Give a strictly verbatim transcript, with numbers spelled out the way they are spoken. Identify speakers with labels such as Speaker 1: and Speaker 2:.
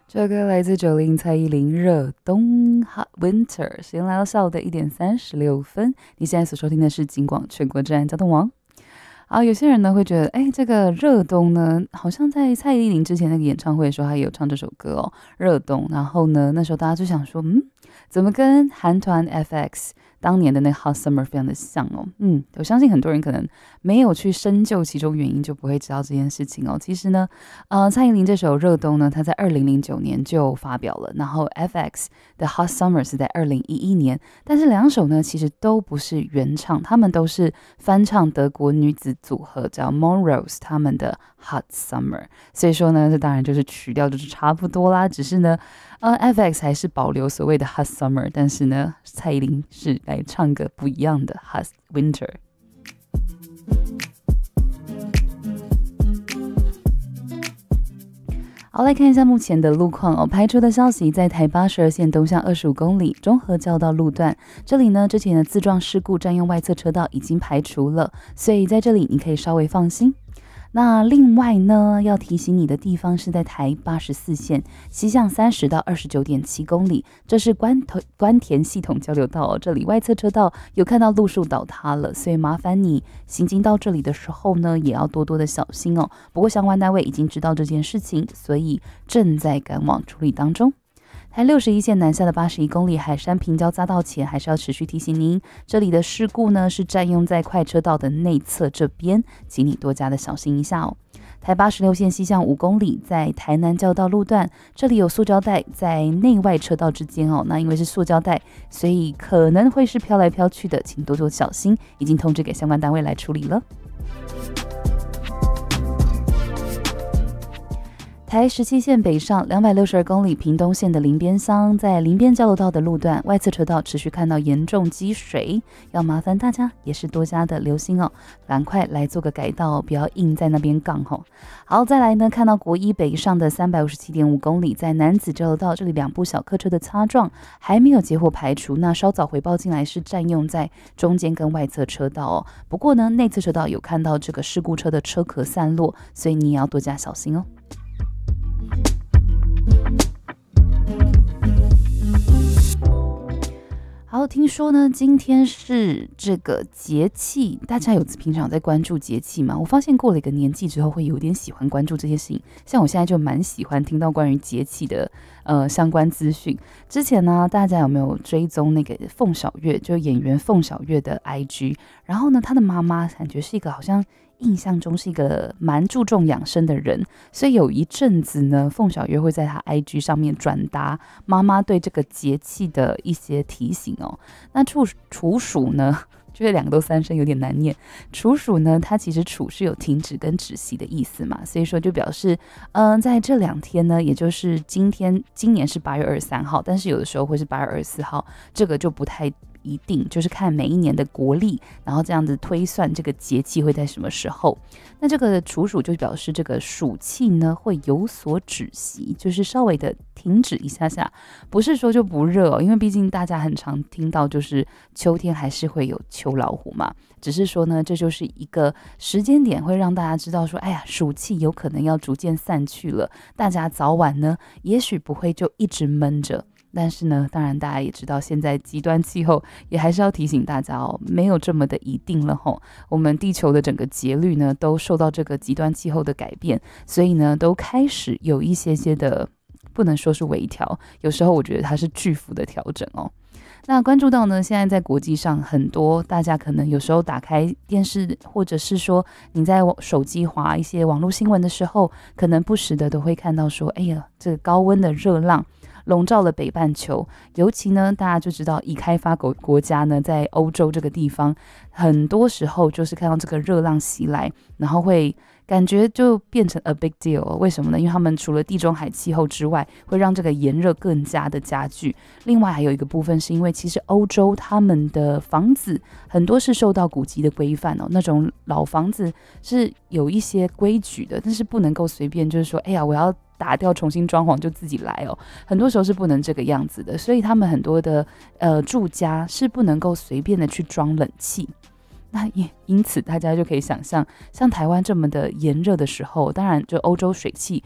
Speaker 1: 这歌来自九零蔡依林热冬 Hot Winter， 时间来到下午的一点三十六分。你现在所收听的是金广全国治安交通网。好，有些人呢会觉得，哎，这个热冬呢，好像在蔡依林之前那个演唱会的时候，她也有唱这首歌哦，热冬。然后呢，那时候大家就想说，嗯，怎么跟韩团 F X 当年的那个 Hot Summer 非常的像哦？嗯，我相信很多人可能没有去深究其中原因，就不会知道这件事情哦。其实呢，呃，蔡依林这首热冬呢，她在二零零九年就发表了，然后 F X 的 Hot Summer 是在二零一一年，但是两首呢其实都不是原唱，他们都是翻唱德国女子组合叫 Monrose 他们的 Hot Summer， 所以说呢，这当然就是曲调就是差不多啦，只是呢，呃 F X 还是保留所谓的 Hot Summer， 但是呢，蔡依林是来唱个不一样的 Hot Winter。好，来看一下目前的路况哦。排除的消息，在台八十二线东向二十五公里中和交道路段，这里呢之前的自撞事故占用外侧车道已经排除了，所以在这里你可以稍微放心。那另外呢，要提醒你的地方是在台八十四线西向三十到二十九点七公里，这是关关田系统交流道哦。这里外侧车道有看到路树倒塌了，所以麻烦你行经到这里的时候呢，也要多多的小心哦。不过相关单位已经知道这件事情，所以正在赶往处理当中。台六十一线南下的八十一公里海山平交匝道前，还是要持续提醒您，这里的事故呢是占用在快车道的内侧这边，请你多加的小心一下哦。台八十六线西向五公里，在台南交道路段，这里有塑胶袋在内外车道之间哦。那因为是塑胶袋，所以可能会是飘来飘去的，请多多小心，已经通知给相关单位来处理了。台十七线北上两百六十二公里屏东县的林边乡，在林边交流道的路段外侧车道持续看到严重积水，要麻烦大家也是多加的留心哦，赶快来做个改道，不要硬在那边杠哦。好，再来呢，看到国一北上的三百五十七点五公里，在南子交流道这里两部小客车的擦撞还没有结获排除，那稍早回报进来是占用在中间跟外侧车道哦。不过呢，内侧车道有看到这个事故车的车壳散落，所以你也要多加小心哦。好，听说呢，今天是这个节气，大家有平常有在关注节气吗？我发现过了一个年纪之后，会有点喜欢关注这些事情。像我现在就蛮喜欢听到关于节气的呃相关资讯。之前呢，大家有没有追踪那个凤小岳，就演员凤小岳的 I G？ 然后呢，他的妈妈感觉是一个好像印象中是一个蛮注重养生的人，所以有一阵子呢，凤小岳会在他 I G 上面转达妈妈对这个节气的一些提醒哦。那处处暑呢，就是两个都三声有点难念。处暑呢，它其实处是有停止跟止息的意思嘛，所以说就表示，嗯、呃，在这两天呢，也就是今天，今年是八月二十三号，但是有的时候会是八月二十四号，这个就不太一定，就是看每一年的国历，然后这样子推算这个节气会在什么时候。那这个处暑就表示这个暑气呢会有所止息，就是稍微的停止一下下，不是说就不热哦，因为毕竟大家很常听到就是秋天还是会有秋老虎嘛，只是说呢，这就是一个时间点会让大家知道说，哎呀，暑气有可能要逐渐散去了，大家早晚呢也许不会就一直闷着。但是呢，当然大家也知道，现在极端气候也还是要提醒大家哦，没有这么的一定了吼。我们地球的整个节律呢，都受到这个极端气候的改变，所以呢，都开始有一些些的，不能说是微调，有时候我觉得它是巨幅的调整哦。那关注到呢，现在在国际上很多大家可能有时候打开电视，或者是说你在手机滑一些网络新闻的时候，可能不时的都会看到说，哎呀，这个高温的热浪笼罩了北半球，尤其呢，大家就知道已开发国国家呢，在欧洲这个地方，很多时候就是看到这个热浪袭来，然后会感觉就变成 a big deal。 为什么呢？因为他们除了地中海气候之外，会让这个炎热更加的加剧。另外还有一个部分是因为其实欧洲他们的房子很多是受到古迹的规范哦，那种老房子是有一些规矩的，但是不能够随便就是说，哎呀，我要打掉重新装潢就自己来哦，很多时候是不能这个样子的，所以他们很多的呃住家是不能够随便的去装冷气。那也因此大家就可以想象，像台湾这么的炎热的时候，当然就欧洲水汽